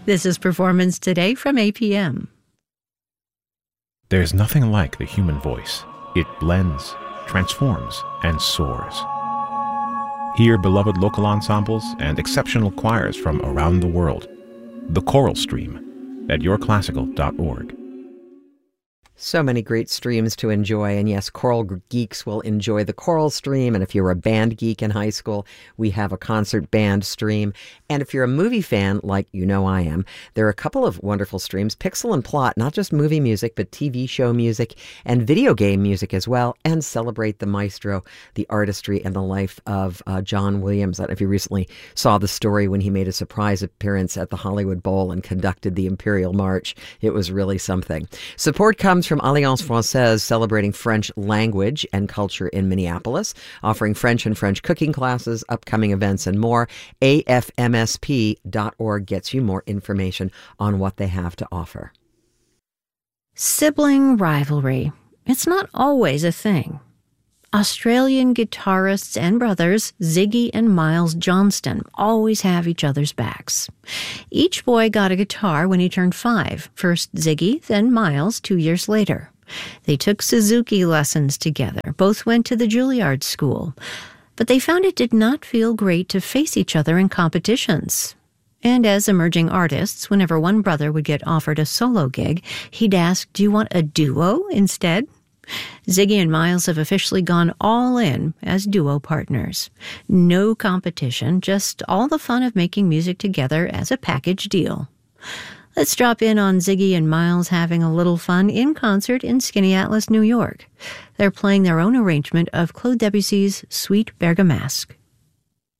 This is Performance Today from APM. There's nothing like the human voice. It blends, transforms, and soars. Hear beloved local ensembles and exceptional choirs from around the world. The Choral Stream at yourclassical.org. So many great streams to enjoy, and yes, choral geeks will enjoy the choral stream, and if you're a band geek in high school, we have a concert band stream, and if you're a movie fan, like you know I am, there are a couple of wonderful streams, Pixel and Plot, not just movie music, but TV show music and video game music as well, and celebrate the maestro, the artistry, and the life of John Williams. I don't know if you recently saw the story when he made a surprise appearance at the Hollywood Bowl and conducted the Imperial March. It was really something. Support comes from Alliance Française, celebrating French language and culture in Minneapolis, offering French and French cooking classes, upcoming events, and more. AFMSP.org gets you more information on what they have to offer. Sibling rivalry. It's not always a thing. Australian guitarists and brothers Ziggy and Miles Johnston always have each other's backs. Each boy got a guitar when he turned 5, first Ziggy, then Miles 2 years later. They took Suzuki lessons together, both went to the Juilliard School, but they found it did not feel great to face each other in competitions. And as emerging artists, whenever one brother would get offered a solo gig, he'd ask, "Do you want a duo instead?" Ziggy and Miles have officially gone all in as duo partners. No competition, just all the fun of making music together as a package deal. Let's drop in on Ziggy and Miles having a little fun in concert in Skaneateles, New York. They're playing their own arrangement of Claude Debussy's Suite Bergamasque.